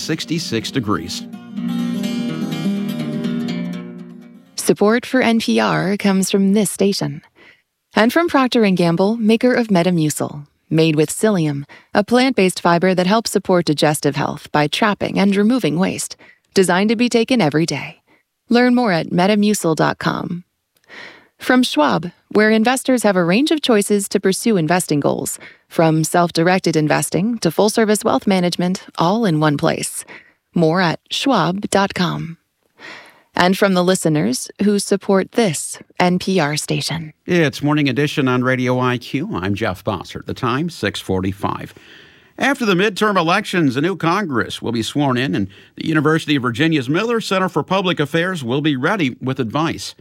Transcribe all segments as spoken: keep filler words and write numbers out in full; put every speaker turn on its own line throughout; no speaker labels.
sixty-six degrees.
Support for N P R comes from this station. And from Procter and Gamble, maker of Metamucil. Made with psyllium, a plant-based fiber that helps support digestive health by trapping and removing waste. Designed to be taken every day. Learn more at metamucil dot com. From Schwab, where investors have a range of choices to pursue investing goals, from self-directed investing to full-service wealth management, all in one place. More at schwab dot com. And from the listeners who support this N P R station.
It's Morning Edition on Radio I Q. I'm Jeff Bossert. The time, six forty-five. After the midterm elections, a new Congress will be sworn in, and the University of Virginia's Miller Center for Public Affairs will be ready with advice.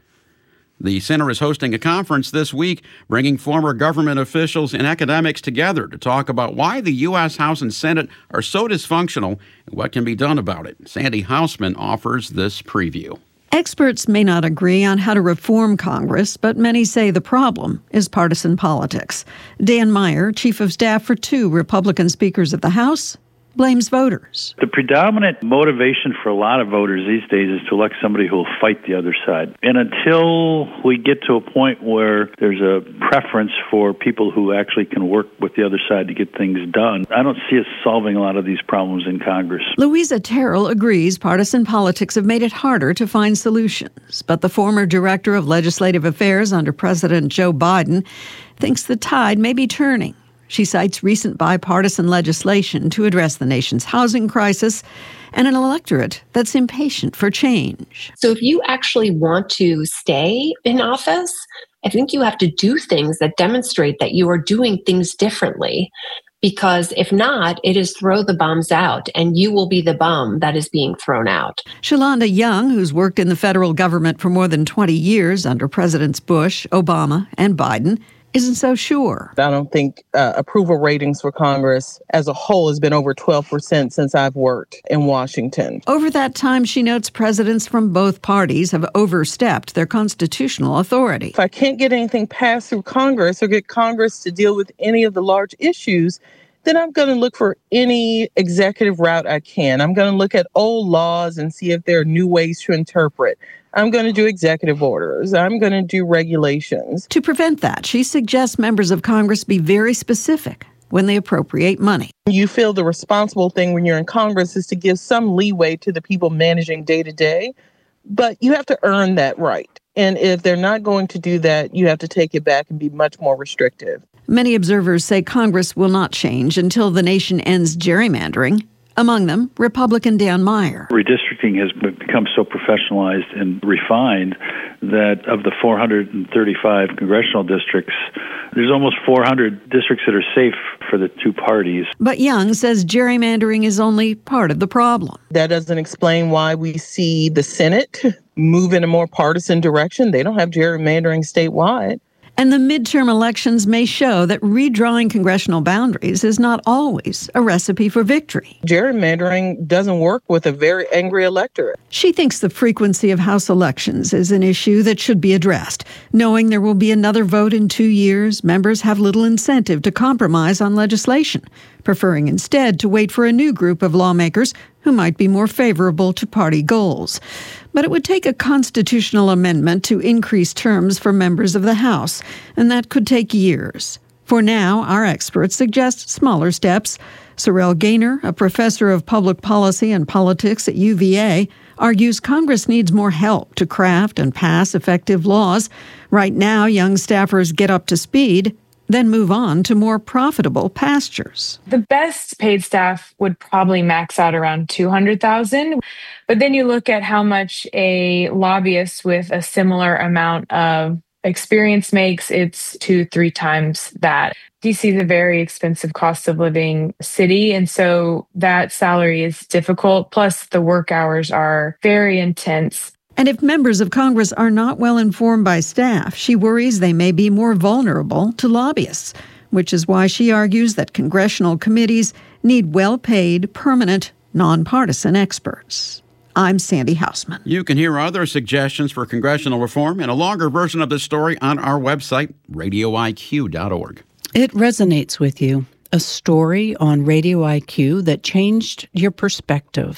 The center is hosting a conference this week, bringing former government officials and academics together to talk about why the U S House and Senate are so dysfunctional and what can be done about it. Sandy Hausman offers this preview.
Experts may not agree on how to reform Congress, but many say the problem is partisan politics. Dan Meyer, chief of staff for two Republican speakers of the House, blames voters.
The predominant motivation for a lot of voters these days is to elect somebody who will fight the other side. And until we get to a point where there's a preference for people who actually can work with the other side to get things done, I don't see us solving a lot of these problems in Congress.
Louisa Terrell agrees partisan politics have made it harder to find solutions. But the former director of legislative affairs under President Joe Biden thinks the tide may be turning. She cites recent bipartisan legislation to address the nation's housing crisis and an electorate that's impatient for change.
So if you actually want to stay in office, I think you have to do things that demonstrate that you are doing things differently. Because if not, it is throw the bombs out, and you will be the bomb that is being thrown out.
Shalonda Young, who's worked in the federal government for more than twenty years under Presidents Bush, Obama, and Biden, isn't so sure.
I don't think uh, approval ratings for Congress as a whole has been over twelve percent since I've worked in Washington.
Over that time, she notes presidents from both parties have overstepped their constitutional authority.
If I can't get anything passed through Congress or get Congress to deal with any of the large issues, then I'm going to look for any executive route I can. I'm going to look at old laws and see if there are new ways to interpret. I'm going to do executive orders. I'm going to do regulations.
To prevent that, she suggests members of Congress be very specific when they appropriate money.
You feel the responsible thing when you're in Congress is to give some leeway to the people managing day to day, but you have to earn that right. And if they're not going to do that, you have to take it back and be much more restrictive.
Many observers say Congress will not change until the nation ends gerrymandering. Among them, Republican Dan Meyer.
Redistricting has become so professionalized and refined that of the four hundred thirty-five congressional districts, there's almost four hundred districts that are safe for the two parties.
But Young says gerrymandering is only part of the problem.
That doesn't explain why we see the Senate move in a more partisan direction. They don't have gerrymandering statewide.
And the midterm elections may show that redrawing congressional boundaries is not always a recipe for victory.
Gerrymandering doesn't work with a very angry electorate.
She thinks the frequency of House elections is an issue that should be addressed. Knowing there will be another vote in two years, members have little incentive to compromise on legislation, preferring instead to wait for a new group of lawmakers who might be more favorable to party goals. But it would take a constitutional amendment to increase terms for members of the House, and that could take years. For now, our experts suggest smaller steps. Sorrel Gaynor, a professor of public policy and politics at U V A, argues Congress needs more help to craft and pass effective laws. Right now, young staffers get up to speed, then move on to more profitable pastures.
The best paid staff would probably max out around two hundred thousand dollars. But then you look at how much a lobbyist with a similar amount of experience makes, it's two, three times that. D C is a very expensive cost of living city, and so that salary is difficult. Plus, the work hours are very intense.
And if members of Congress are not well informed by staff, she worries they may be more vulnerable to lobbyists, which is why she argues that congressional committees need well-paid, permanent, nonpartisan experts. I'm Sandy Hausman.
You can hear other suggestions for congressional reform and a longer version of this story on our website, radio I Q dot org.
It resonates with you. A story on Radio I Q that changed your perspective.